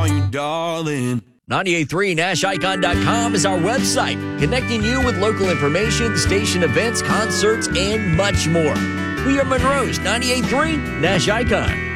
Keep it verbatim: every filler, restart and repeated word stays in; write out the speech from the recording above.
you, darling. ninety-eight point three Nash Icon dot com is our website, connecting you with local information, station events, concerts, and much more. We are Monroe's ninety-eight point three Nash Icon.